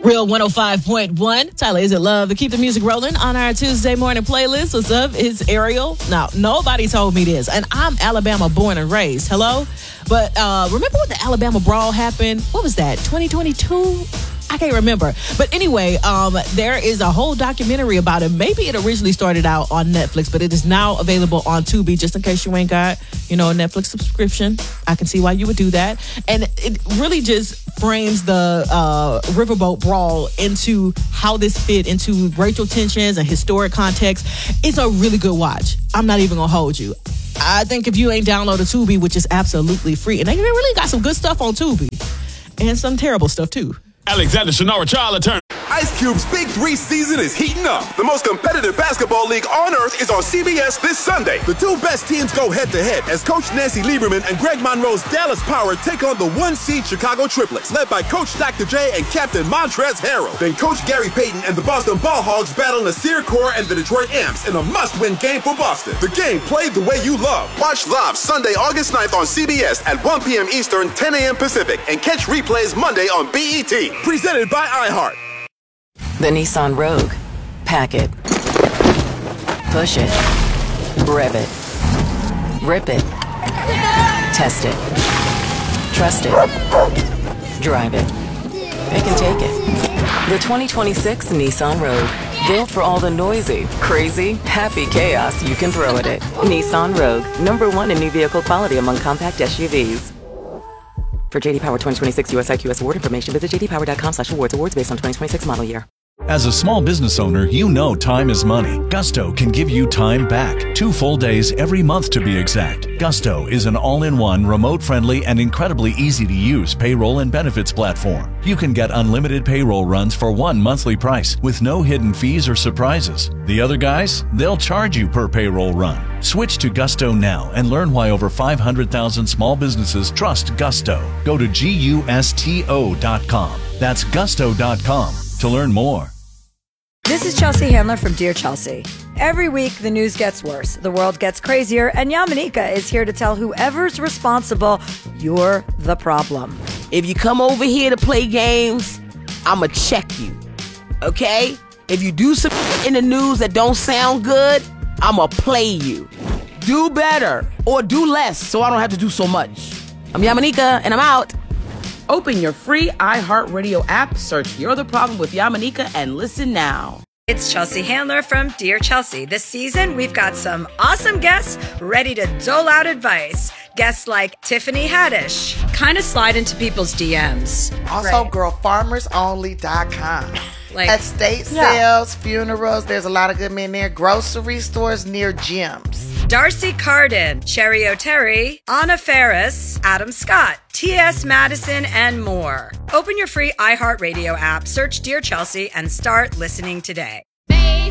Real 105.1. Tyler, is it love to keep the music rolling on our Tuesday morning playlist? What's up? It's Ariel. Now, nobody told me this, and I'm Alabama born and raised. Hello? But remember when the Alabama brawl happened? What was that, 2022? I can't remember. But anyway, there is a whole documentary about it. Maybe it originally started out on Netflix, but it is now available on Tubi, just in case you ain't got, a Netflix subscription. I can see why you would do that. And it really just frames the Riverboat Brawl into how this fit into racial tensions and historic context. It's a really good watch. I'm not even going to hold you. I think if you ain't downloaded Tubi, which is absolutely free, and they really got some good stuff on Tubi, and some terrible stuff too. Alexander Shinara, trial attorney. Ice Cube's Big 3 season is heating up. The most competitive basketball league on earth is on CBS this Sunday. The two best teams go head-to-head as Coach Nancy Lieberman and Greg Monroe's Dallas Power take on the 1-seed Chicago Triplets, led by Coach Dr. J and Captain Montrezl Harrell. Then Coach Gary Payton and the Boston Ball Hogs battle Nasir Kaur and the Detroit Amps in a must-win game for Boston. The game played the way you love. Watch live Sunday, August 9th on CBS at 1 p.m. Eastern, 10 a.m. Pacific, and catch replays Monday on BET. Presented by iHeart. The Nissan Rogue. Pack it. Push it. Rev it. Rip it. Test it. Trust it. Drive it. It can take it. The 2026 Nissan Rogue. Built for all the noisy, crazy, happy chaos you can throw at it. Nissan Rogue. #1 in new vehicle quality among compact SUVs. For JD Power 2026 US IQS award information, visit jdpower.com/awards. Awards based on 2026 model year. As a small business owner, you know time is money. Gusto can give you time back. 2 full days every month to be exact. Gusto is an all-in-one, remote-friendly, and incredibly easy-to-use payroll and benefits platform. You can get unlimited payroll runs for one monthly price with no hidden fees or surprises. The other guys, they'll charge you per payroll run. Switch to Gusto now and learn why over 500,000 small businesses trust Gusto. Go to GUSTO.com. That's Gusto.com to learn more. This is Chelsea Handler from Dear Chelsea. Every week, the news gets worse, the world gets crazier, and Yamanika is here to tell whoever's responsible, you're the problem. If you come over here to play games, I'ma check you, okay? If you do some in the news that don't sound good, I'ma play you. Do better, or do less, so I don't have to do so much. I'm Yamanika, and I'm out. Open your free iHeartRadio app, search You're the Problem with Yamanika, and listen now. It's Chelsea Handler from Dear Chelsea. This season, we've got some awesome guests ready to dole out advice. Guests like Tiffany Haddish. Kind of slide into people's DMs. Also, girlfarmersonly.com. Like estate sales, funerals, there's a lot of good men there. Grocery stores near gyms. Darcy Carden, Cherry O'Terry, Anna Ferris, Adam Scott, T.S. Madison, and more. Open your free iHeartRadio app, search Dear Chelsea, and start listening today.